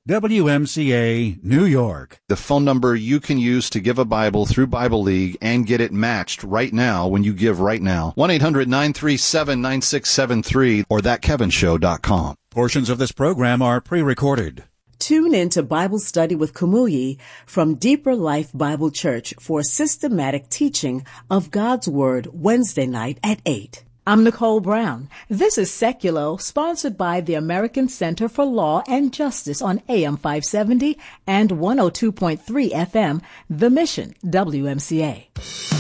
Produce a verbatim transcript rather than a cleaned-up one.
W M C A, New York. The phone number you can use to give a Bible through Bible League and get it matched right now when you give right now. one eight hundred nine three seven nine six seven three or that kevin show dot com. Portions of this program are pre-recorded. Tune in to Bible Study with Kumuyi from Deeper Life Bible Church for systematic teaching of God's Word Wednesday night at eight. I'm Nicole Brown. This is Seculo, sponsored by the American Center for Law and Justice on A M five seventy and one oh two point three F M, The Mission, W M C A.